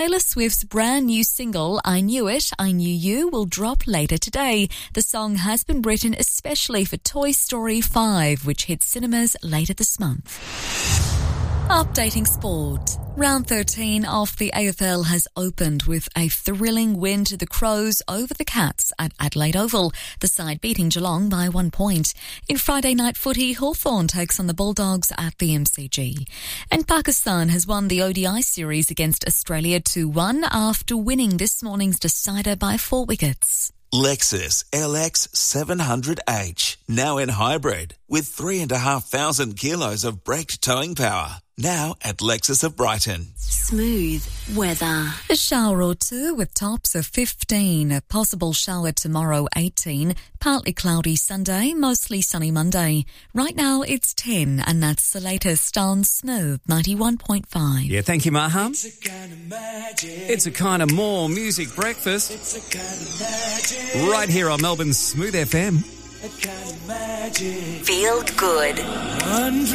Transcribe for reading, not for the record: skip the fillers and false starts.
Taylor Swift's brand new single, I Knew It, I Knew You, will drop later today. The song has been written especially for Toy Story 5, which hits cinemas later this month. Updating sport. Round 13 of the AFL has opened with a thrilling win to the Crows over the Cats at Adelaide Oval, the side beating Geelong by 1 point. In Friday night footy, Hawthorn takes on the Bulldogs at the MCG. And Pakistan has won the ODI series against Australia 2-1 after winning this morning's decider by 4 wickets. Lexus LX 700H, now in hybrid, with 3,500 kilos of braked towing power. Now at Lexus of Brighton. Smooth weather. A shower or two with tops of 15. A possible shower tomorrow, 18. Partly cloudy Sunday, mostly sunny Monday. Right now it's 10, and that's the latest on Smooth 91.5. Yeah, thank you, Maham. It's a kind of magic. It's a kind of more music breakfast. It's a kind of magic. Right here on Melbourne's Smooth FM. A kind of magic. Feel good.